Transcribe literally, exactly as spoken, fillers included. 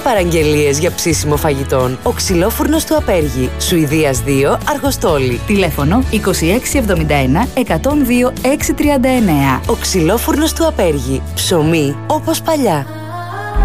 παραγγελίες για ψήσιμο φαγητών. Ο ξυλόφουρνος του Απέργη. Σουηδίας δύο, Αργοστόλη. Τηλέφωνο είκοσι έξι εβδομήντα ένα εκατόν δύο έξι τριάντα εννέα. Ο ξυλόφουρνος του Απέργη. Ψωμί όπως παλιά.